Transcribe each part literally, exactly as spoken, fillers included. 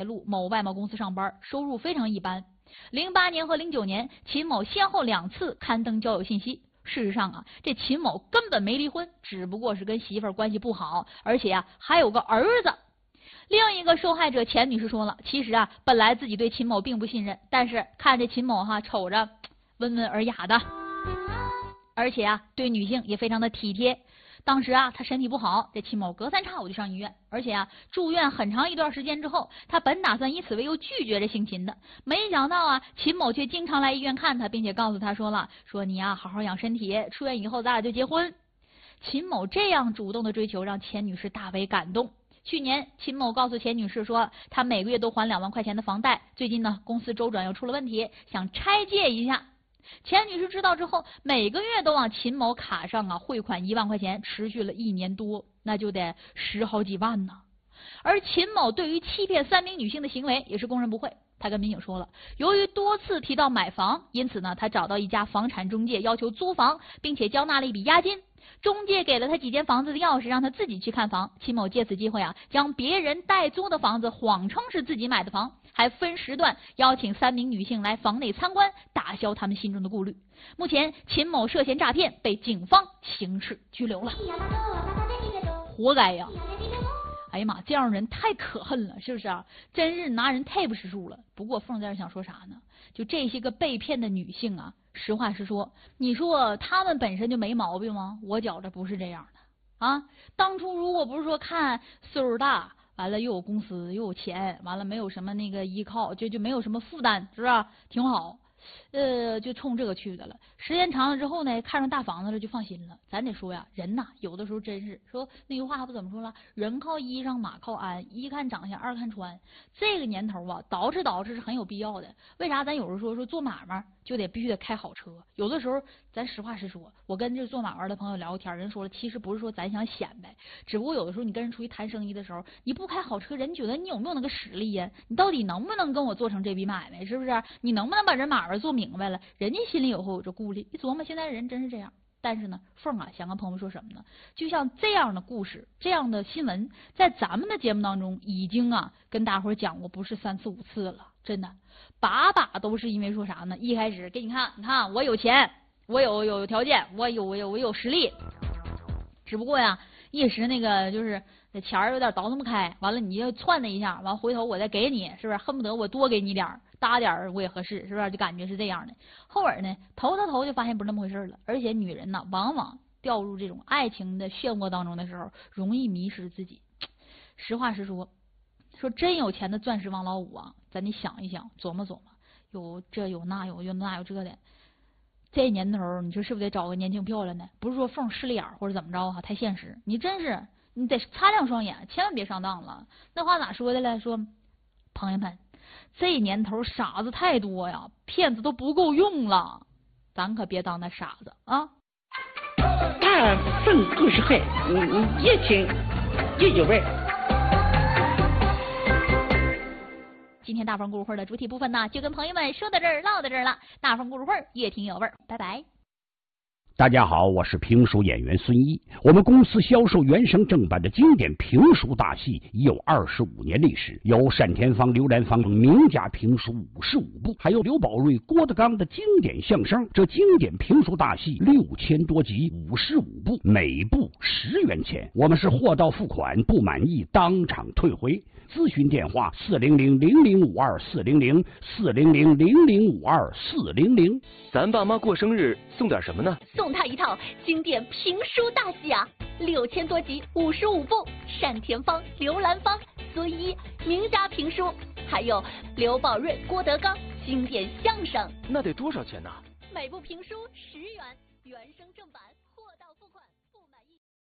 路某外贸公司上班，收入非常一般。零八年和零九年，秦某先后两次刊登交友信息。事实上啊，这秦某根本没离婚，只不过是跟媳妇儿关系不好，而且啊还有个儿子。另一个受害者钱女士说了，其实啊本来自己对秦某并不信任，但是看这秦某哈瞅着温文尔雅的，而且啊对女性也非常的体贴。当时啊他身体不好，这秦某隔三差五就上医院，而且啊住院很长一段时间之后，他本打算以此为由拒绝这姓秦的，没想到啊秦某却经常来医院看他，并且告诉他说了，说你啊好好养身体，出院以后咱俩就结婚。秦某这样主动的追求让钱女士大为感动。去年秦某告诉钱女士说，他每个月都还两万块钱的房贷，最近呢公司周转又出了问题，想拆借一下。钱女士知道之后，每个月都往秦某卡上啊汇款一万块钱，持续了一年多，那就得十好几万呢。而秦某对于欺骗三名女性的行为也是供认不讳。他跟民警说了，由于多次提到买房，因此呢他找到一家房产中介要求租房，并且交纳了一笔押金。中介给了他几间房子的钥匙，让他自己去看房。秦某借此机会啊，将别人代租的房子谎称是自己买的房，还分时段邀请三名女性来房内参观，打消他们心中的顾虑。目前秦某涉嫌诈骗，被警方刑事拘留了。活该呀！哎呀妈，这样人太可恨了，是不是啊？真是拿人太不识数了。不过凤在这想说啥呢？就这些个被骗的女性啊，实话实说，你说她们本身就没毛病吗？我觉着不是这样的啊。当初如果不是说看岁数大，完了又有公司又有钱，完了没有什么那个依靠，就就没有什么负担，是吧？挺好。呃，就冲这个去的了。时间长了之后呢，看上大房子了就放心了。咱得说呀，人呐，有的时候真是说那句话不怎么说了，人靠衣裳，马靠鞍，一看长相，二看穿。这个年头啊，捯饬捯饬是很有必要的。为啥咱有时候说说做买卖就得必须得开好车？有的时候咱实话实说，我跟这做买卖的朋友聊天，人说了，其实不是说咱想显摆，只不过有的时候你跟人出去谈生意的时候，你不开好车，人觉得你有没有那个实力呀？你到底能不能跟我做成这笔买卖？是不是？你能不能把这买卖做明白了？人家心里有会有这顾虑。一琢磨，现在人真是这样。但是呢，凤啊想跟朋友们说什么呢？就像这样的故事，这样的新闻，在咱们的节目当中已经啊跟大伙儿讲过不是三次五次了，真的把把都是因为说啥呢？一开始给你看，你看我有钱，我有有条件，我有我有我有实力，只不过呀一时那个就是钱儿有点倒腾不开，完了你就窜那一下，完回头我再给你，是不是？恨不得我多给你点儿，搭点儿我也合适，是不是？就感觉是这样的。后边呢，头头头就发现不是那么回事了。而且女人呢，往往掉入这种爱情的漩涡当中的时候，容易迷失自己。实话实说，说真有钱的钻石王老五啊，咱得想一想，琢磨琢磨，有这有那有有那有这的。这年头，你说是不是得找个年轻漂亮的？不是说凤势利眼或者怎么着哈，太现实。你真是你得擦亮双眼，千万别上当了。那话咋说的了？说朋友们，这年头傻子太多呀，骗子都不够用了，咱可别当那傻子啊！ 大凤故事会，你你越听越有味。 今天大凤故事会的主体部分呢，就跟朋友们说到这儿，唠到这儿了。大凤故事会越听越有味儿，拜拜。 大家好，我是评书演员孙一。我们公司销售原声正版的经典评书大戏已有二十五年历史，有单田芳、刘兰芳名家评书五十五部，还有刘宝瑞、郭德纲的经典相声。这经典评书大戏六千多集，五十五部，每部十元钱。我们是货到付款，不满意当场退回。咨询电话：四零零零零五二四零零四零零零零五二四零零。 咱爸妈过生日送点什么呢？ 送他一套经典评书大戏啊，六千多集，五十五部，单田芳、刘兰芳、孙一名家评书，还有刘宝瑞、郭德纲经典相声。 那得多少钱呢？ 每部评书十元，原声正版，货到付款，不满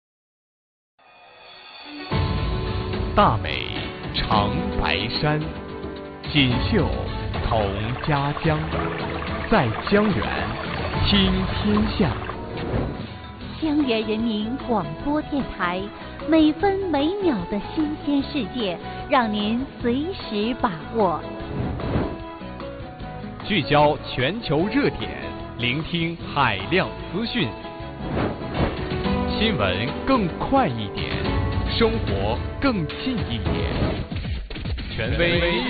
意。 大美长白山，锦绣同家乡，在江源听天下。 江源人民广播电台，每分每秒的新鲜世界，让您随时把握。 聚焦全球热点，聆听海量资讯，新闻更快一点，生活更近一点，权威